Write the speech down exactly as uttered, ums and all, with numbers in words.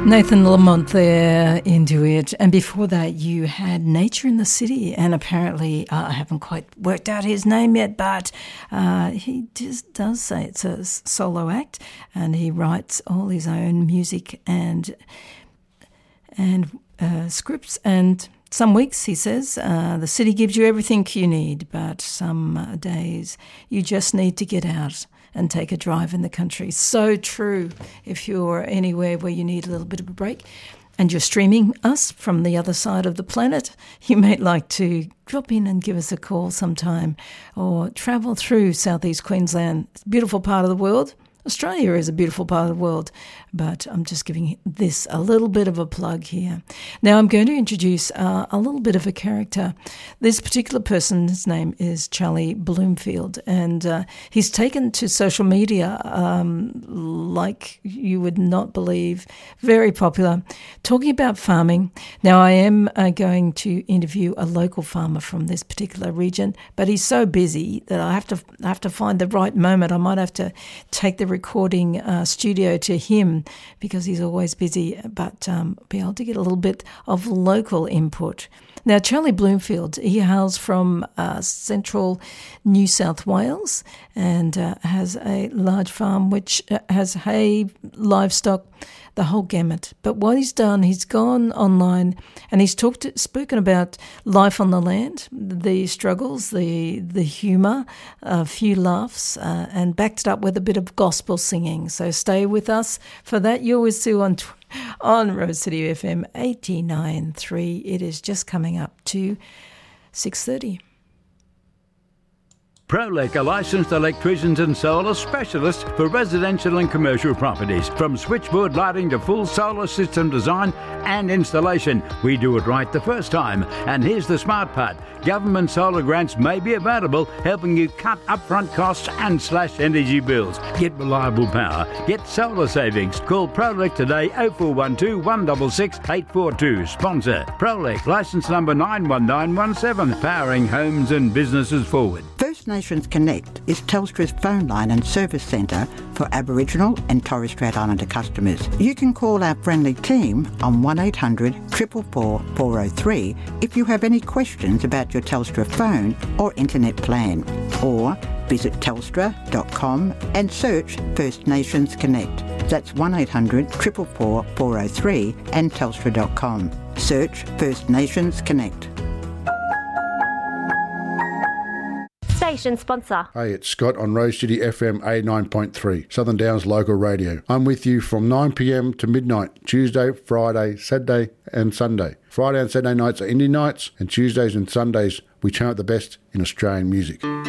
Nathan Lamont there, Into It. And before that, you had Nature in the City. And apparently, uh, I haven't quite worked out his name yet, but uh, he just does say it's a solo act. And he writes all his own music and, and uh, scripts. And some weeks, he says, uh, the city gives you everything you need, but some uh, days you just need to get out and take a drive in the country. So true if you're anywhere where you need a little bit of a break and you're streaming us from the other side of the planet, you may like to drop in and give us a call sometime or travel through southeast Queensland. It's a beautiful part of the world. Australia is a beautiful part of the world, but I'm just giving this a little bit of a plug here. Now I'm going to introduce uh, a little bit of a character. This particular person's name is Charlie Bloomfield, and uh, he's taken to social media um, like you would not believe, very popular, talking about farming. Now I am uh, going to interview a local farmer from this particular region, but he's so busy that I have to I have to find the right moment. I might have to take the recording uh, studio to him because he's always busy, but um, be able to get a little bit of local input. Now, Charlie Bloomfield, he hails from uh, central New South Wales and uh, has a large farm which has hay, livestock, the whole gamut. But what he's done, he's gone online and he's talked, spoken about life on the land, the struggles, the the humour, a few laughs, uh, and backed it up with a bit of gospel singing. So stay with us for that. You're with Sue on on Rose City F M eighty-nine point three. It is just coming up to six thirty. Prolec are licensed electricians and solar specialists for residential and commercial properties. From switchboard lighting to full solar system design and installation, we do it right the first time. And here's the smart part. Government solar grants may be available, helping you cut upfront costs and slash energy bills. Get reliable power. Get solar savings. Call Prolec today, oh four one two, one six six, eight four two. Sponsor Prolec, licence number nine one nine one seven, powering homes and businesses forward. First Nations Connect is Telstra's phone line and service centre for Aboriginal and Torres Strait Islander customers. You can call our friendly team on one eight hundred, four four four, four oh three if you have any questions about your Telstra phone or internet plan, or visit telstra dot com and search First Nations Connect. That's one eight hundred, four four four, four oh three and telstra dot com. Search First Nations Connect. Station sponsor. Hey, it's Scott on Rose City F M eighty-nine point three, Southern Downs Local Radio. I'm with you from nine p.m. to midnight, Tuesday, Friday, Saturday and Sunday. Friday and Saturday nights are indie nights, and Tuesdays and Sundays we chant the best in Australian music.